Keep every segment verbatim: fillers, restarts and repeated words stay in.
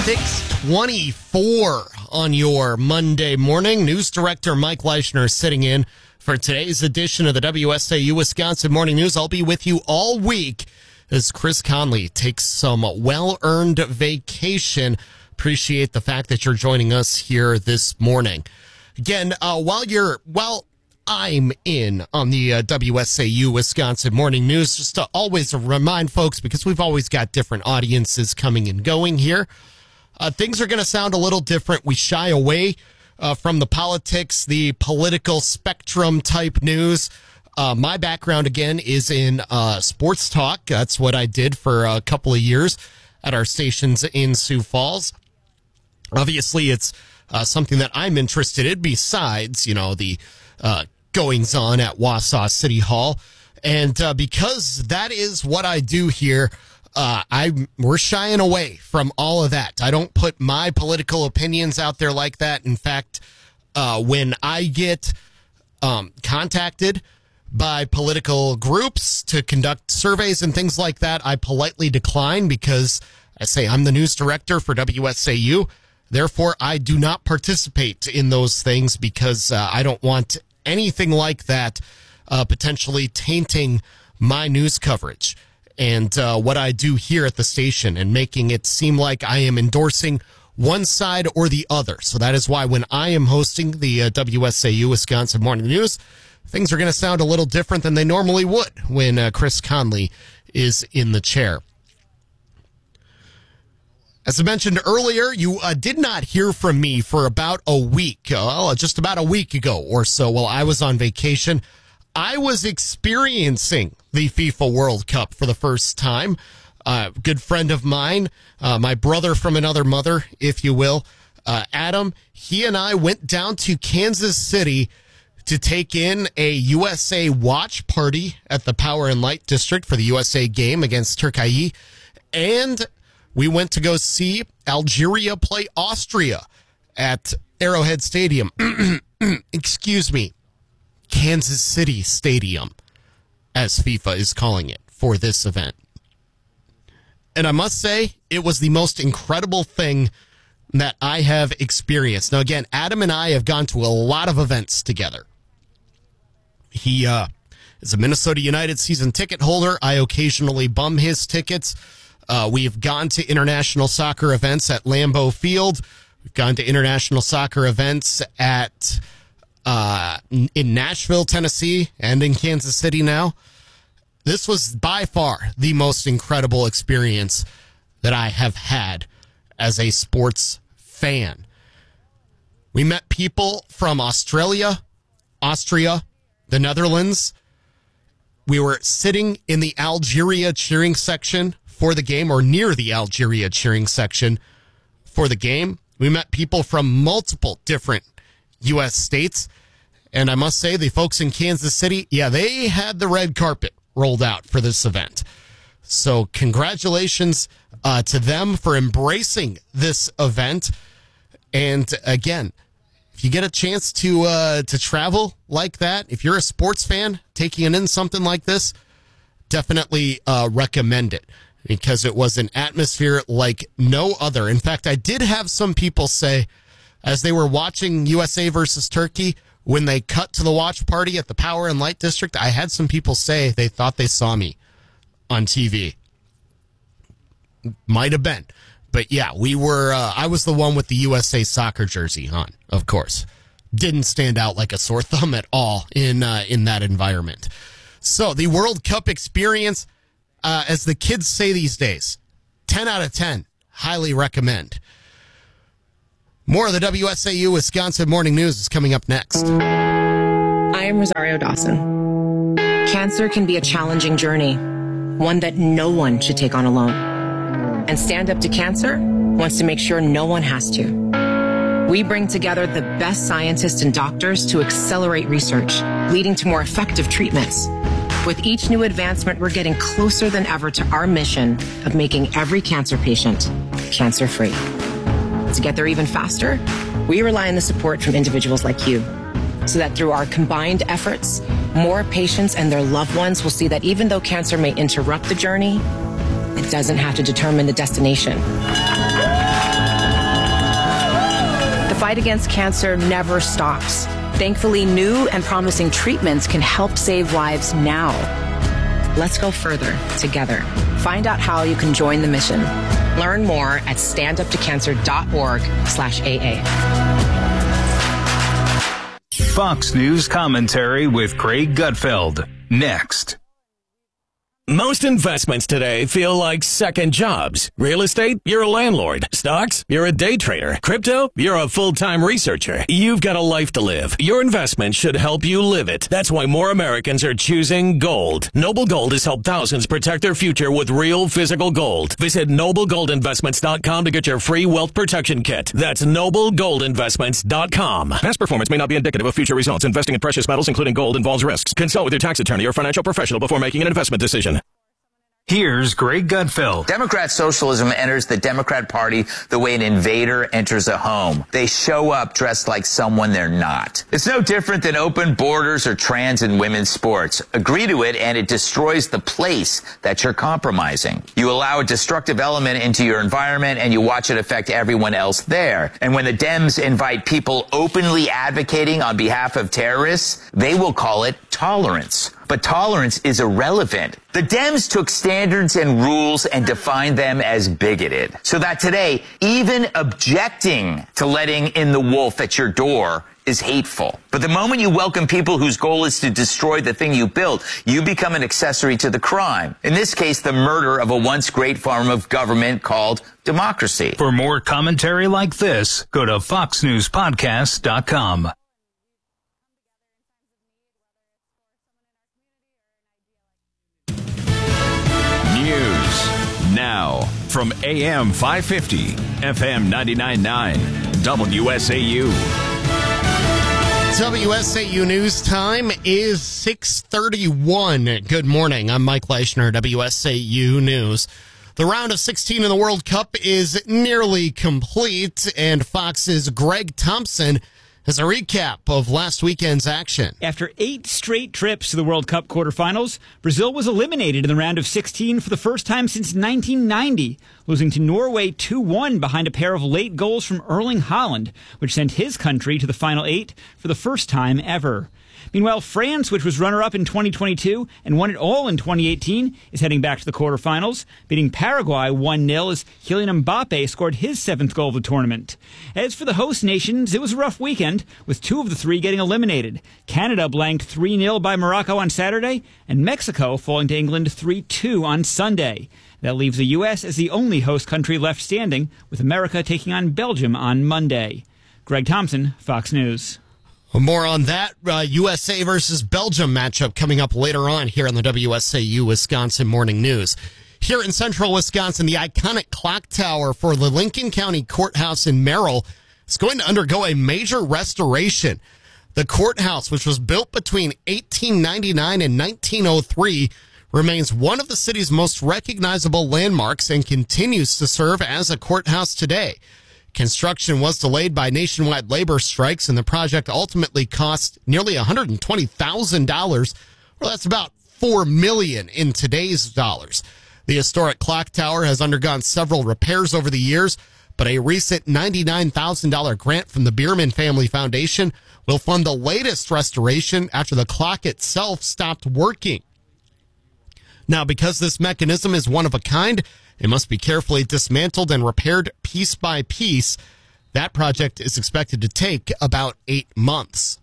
six twenty-four on your Monday morning. News director Mike Leischner sitting in for today's edition of the W S A U Wisconsin Morning News. I'll be with you all week as Chris Conley takes some well-earned vacation. Appreciate the fact that you're joining us here this morning. Again, uh, while you're, while I'm in on the uh, W S A U Wisconsin Morning News, just to always remind folks, because we've always got different audiences coming and going here, uh, things are going to sound a little different. We shy away uh, from the politics, the political spectrum type news. Uh, my background, again, is in uh, sports talk. That's what I did for a couple of years at our stations in Sioux Falls. Obviously, it's uh, something that I'm interested in besides, you know, the uh, goings on at Wausau City Hall. And uh, because that is what I do here, uh, I we're shying away from all of that. I don't put my political opinions out there like that. In fact, uh, when I get um, contacted by political groups to conduct surveys and things like that, I politely decline because I say I'm the news director for W S A U. Therefore, I do not participate in those things because uh, I don't want anything like that uh, potentially tainting my news coverage and uh, what I do here at the station and making it seem like I am endorsing one side or the other. So that is why when I am hosting the uh, W S A U Wisconsin Morning News, things are going to sound a little different than they normally would when uh, Chris Conley is in the chair. As I mentioned earlier, you uh, did not hear from me for about a week, uh, just about a week ago or so while I was on vacation. I was experiencing the FIFA World Cup for the first time. A uh, good friend of mine, uh, my brother from another mother, if you will, uh, Adam, he and I went down to Kansas City to take in a U S A watch party at the Power and Light District for the U S A game against Turkey. And we went to go see Algeria play Austria at Arrowhead Stadium. Excuse me. Kansas City Stadium, as FIFA is calling it for this event. And I must say, it was the most incredible thing that I have experienced. Now, again, Adam and I have gone to a lot of events together. He uh, is a Minnesota United season ticket holder. I occasionally bum his tickets. Uh, we've gone to international soccer events at Lambeau Field. We've gone to international soccer events at uh, in Nashville, Tennessee, and in Kansas City now. This was by far the most incredible experience that I have had as a sports fan. We met people from Australia, Austria, the Netherlands. We were sitting in the Algeria cheering section for the game, or near the Algeria cheering section for the game. We met people from multiple different U S states. And I must say, the folks in Kansas City, yeah, they had the red carpet rolled out for this event. So congratulations uh, to them for embracing this event. And again, if you get a chance to uh, to travel like that, if you're a sports fan taking in something like this, definitely uh, recommend it, because it was an atmosphere like no other. In fact, I did have some people say, as they were watching U S A versus Turkey, when they cut to the watch party at the Power and Light District, I had some people say they thought they saw me on T V. Might have been. But yeah, we were, uh, I was the one with the U S A soccer jersey on, of course. Didn't stand out like a sore thumb at all in, uh, in that environment. So the World Cup experience, uh, as the kids say these days, ten out of ten, highly recommend. More of the W S A U Wisconsin Morning News is coming up next. I am Rosario Dawson. Cancer can be a challenging journey, one that no one should take on alone. And Stand Up to Cancer wants to make sure no one has to. We bring together the best scientists and doctors to accelerate research, leading to more effective treatments. With each new advancement, we're getting closer than ever to our mission of making every cancer patient cancer-free. To get there even faster, we rely on the support from individuals like you, so that through our combined efforts, more patients and their loved ones will see that even though cancer may interrupt the journey, it doesn't have to determine the destination. fight against cancer never stops. Thankfully, new and promising treatments can help save lives now. Let's go further together. Find out how you can join the mission. Learn more at standuptocancer.org slash AA. Fox News commentary with Craig Gutfeld. Next. Most investments today feel like second jobs. Real estate, you're a landlord. Stocks, you're a day trader. Crypto, you're a full-time researcher. You've got a life to live. Your investment should help you live it. That's why more Americans are choosing gold. Noble Gold has helped thousands protect their future with real physical gold. Visit noble gold investments dot com to get your free wealth protection kit. That's noble gold investments dot com. Past performance may not be indicative of future results. Investing in precious metals, including gold, involves risks. Consult with your tax attorney or financial professional before making an investment decision. Here's Greg Gutfeld. Democrat socialism enters the Democrat Party the way an invader enters a home. They show up dressed like someone they're not. It's no different than open borders or trans and women's sports. Agree to it and it destroys the place that you're compromising. You allow a destructive element into your environment and you watch it affect everyone else there. And when the Dems invite people openly advocating on behalf of terrorists, they will call it tolerance. But tolerance is irrelevant. The Dems took standards and rules and defined them as bigoted. So that today, even objecting to letting in the wolf at your door is hateful. But the moment you welcome people whose goal is to destroy the thing you built, you become an accessory to the crime. In this case, the murder of a once great form of government called democracy. For more commentary like this, go to fox news podcast dot com. News now from A M five fifty, F M ninety-nine point nine, W S A U. W S A U News time is six thirty-one. Good morning. I'm Mike Leischner, W S A U News. The round of sixteen in the World Cup is nearly complete, and Fox's Greg Thompson has a recap of last weekend's action. After eight straight trips to the World Cup quarterfinals, Brazil was eliminated in the round of sixteen for the first time since nineteen ninety, losing to Norway two one behind a pair of late goals from Erling Haaland, which sent his country to the final eight for the first time ever. Meanwhile, France, which was runner-up in twenty twenty-two and won it all in twenty eighteen, is heading back to the quarterfinals, beating Paraguay one nil as Kylian Mbappe scored his seventh goal of the tournament. As for the host nations, it was a rough weekend, with two of the three getting eliminated. Canada blanked three nil by Morocco on Saturday, and Mexico falling to England three two on Sunday. That leaves the U S as the only host country left standing, with America taking on Belgium on Monday. Greg Thompson, Fox News. More on that uh, U S A versus Belgium matchup coming up later on here on the W S A U Wisconsin Morning News. Here in central Wisconsin, the iconic clock tower for the Lincoln County Courthouse in Merrill is going to undergo a major restoration. The courthouse, which was built between eighteen ninety-nine and nineteen oh three, remains one of the city's most recognizable landmarks and continues to serve as a courthouse today. Construction was delayed by nationwide labor strikes, and the project ultimately cost nearly one hundred twenty thousand dollars. Well, that's about four million dollars in today's dollars. The historic clock tower has undergone several repairs over the years, but a recent ninety-nine thousand dollars grant from the Bierman Family Foundation will fund the latest restoration after the clock itself stopped working. Now, because this mechanism is one of a kind, it must be carefully dismantled and repaired piece by piece. That project is expected to take about eight months.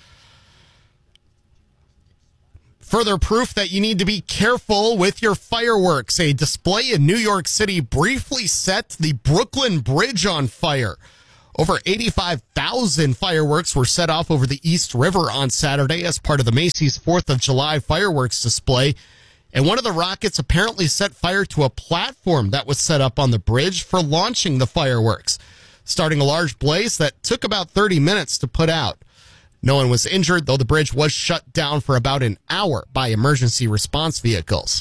Further proof that you need to be careful with your fireworks. A display in New York City briefly set the Brooklyn Bridge on fire. Over eighty-five thousand fireworks were set off over the East River on Saturday as part of the Macy's fourth of July fireworks display. And one of the rockets apparently set fire to a platform that was set up on the bridge for launching the fireworks, starting a large blaze that took about thirty minutes to put out. No one was injured, though the bridge was shut down for about an hour by emergency response vehicles.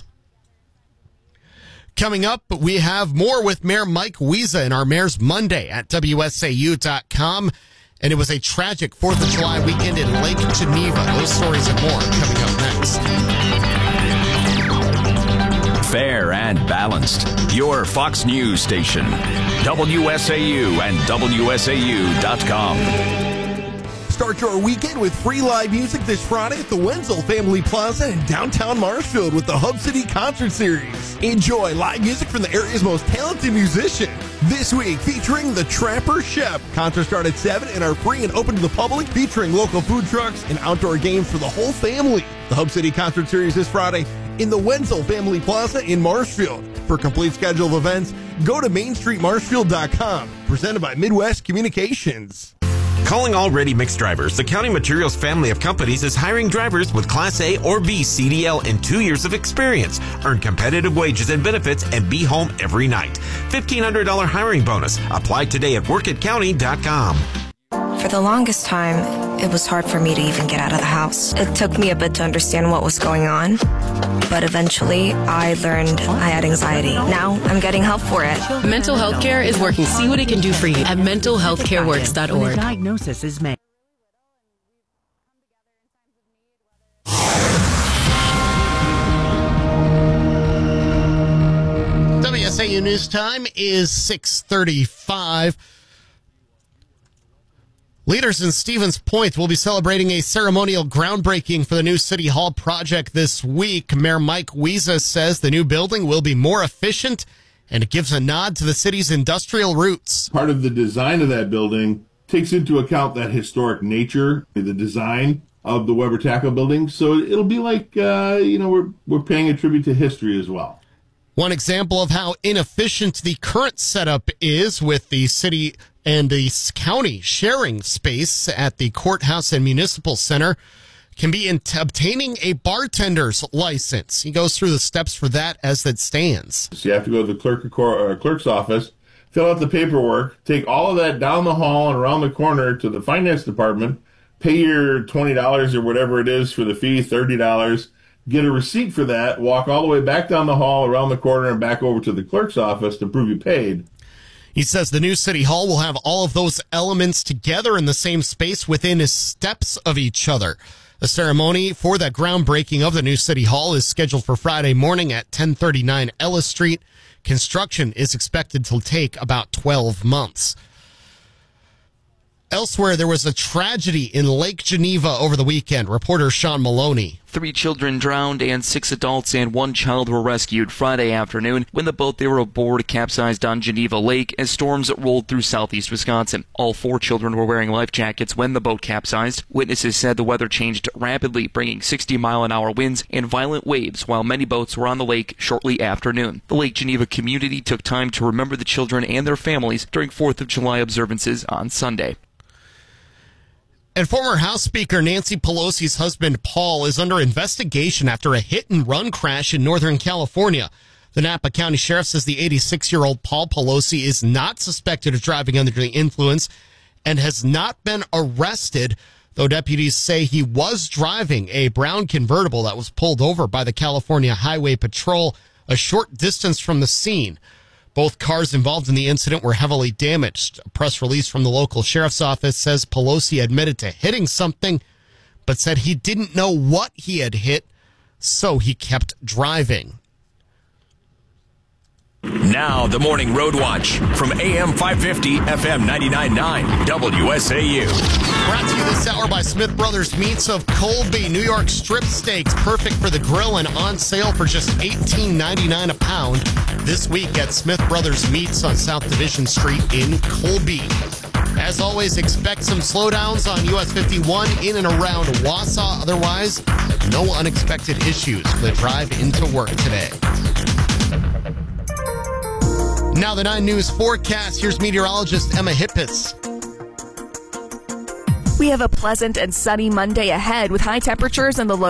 Coming up, we have more with Mayor Mike Wiese in our Mayor's Monday at W S A U dot com. And it was a tragic fourth of July weekend in Lake Geneva. Those stories and more coming up next. fair and balanced. Your Fox News station. W S A U and W S A U dot com. Start your weekend with free live music this Friday at the Wenzel Family Plaza in downtown Marshfield with the Hub City Concert Series. Enjoy live music from the area's most talented musician. This week, featuring the Trapper Chef. Concerts start at seven and are free and open to the public, featuring local food trucks and outdoor games for the whole family. The Hub City Concert Series this Friday in the Wenzel Family Plaza in Marshfield. For complete schedule of events, go to main street marshfield dot com. Presented by Midwest Communications. Calling all ready-mix drivers, the County Materials family of companies is hiring drivers with Class A or B C D L and two years of experience. Earn competitive wages and benefits and be home every night. fifteen hundred dollars hiring bonus. Apply today at work at county dot com. For the longest time, it was hard for me to even get out of the house. It took me a bit to understand what was going on, but eventually I learned I had anxiety. Now I'm getting help for it. Mental Health Care is working. See what it can do for you at mental health care works dot org. When a diagnosis is made. W S A U News Time is six thirty-five. Leaders in Stevens Point will be celebrating a ceremonial groundbreaking for the new City Hall project this week. Mayor Mike Wiesa says the new building will be more efficient, and it gives a nod to the city's industrial roots. Part of the design of that building takes into account that historic nature, the design of the Weber Taco building. So it'll be like, uh, you know, we're, we're paying a tribute to history as well. One example of how inefficient the current setup is, with the city and the county sharing space at the courthouse and municipal center, can be in t- obtaining a bartender's license. He goes through the steps for that as it stands. So you have to go to the clerk or clerk's office, fill out the paperwork, take all of that down the hall and around the corner to the finance department, pay your twenty dollars or whatever it is for the fee, thirty dollars, get a receipt for that, walk all the way back down the hall, around the corner, and back over to the clerk's office to prove you paid. He says the new City Hall will have all of those elements together in the same space within steps of each other. The ceremony for that groundbreaking of the new City Hall is scheduled for Friday morning at ten thirty-nine Ellis Street. Construction is expected to take about twelve months. Elsewhere, there was a tragedy in Lake Geneva over the weekend. Reporter Sean Maloney. Three children drowned and six adults and one child were rescued Friday afternoon when the boat they were aboard capsized on Geneva Lake as storms rolled through southeast Wisconsin. All four children were wearing life jackets when the boat capsized. Witnesses said the weather changed rapidly, bringing sixty mile an hour winds and violent waves while many boats were on the lake shortly after noon. The Lake Geneva community took time to remember the children and their families during fourth of July observances on Sunday. And former House Speaker Nancy Pelosi's husband, Paul, is under investigation after a hit-and-run crash in Northern California. The Napa County Sheriff says the eighty-six-year-old Paul Pelosi is not suspected of driving under the influence and has not been arrested, though deputies say he was driving a brown convertible that was pulled over by the California Highway Patrol a short distance from the scene. Both cars involved in the incident were heavily damaged. A press release from the local sheriff's office says Pelosi admitted to hitting something, but said he didn't know what he had hit, so he kept driving. Now, the Morning Road Watch from A M five fifty, F M ninety-nine point nine, W S A U. Brought to you this hour by Smith Brothers Meats of Colby. New York strip steaks, perfect for the grill and on sale for just eighteen ninety-nine a pound. This week at Smith Brothers Meats on South Division Street in Colby. As always, expect some slowdowns on U S fifty-one in and around Wausau. Otherwise, no unexpected issues for the drive into work today. Now the nine News forecast. Here's meteorologist Emma Hippis. We have a pleasant and sunny Monday ahead with high temperatures in the low